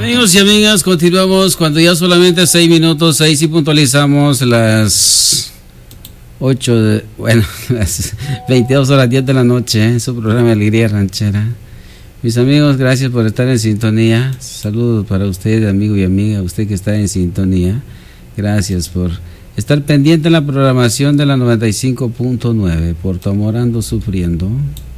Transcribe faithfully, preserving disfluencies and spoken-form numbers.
Amigos y amigas, continuamos cuando ya solamente seis minutos, seis y puntualizamos las ocho, de, bueno, las veintidós horas diez de la noche, ¿eh? Su programa Alegría Ranchera. Mis amigos, gracias por estar en sintonía. Saludos para usted, amigo y amiga, usted que está en sintonía. Gracias por estar pendiente en la programación de la noventa y cinco punto nueve. Por tu amor ando sufriendo.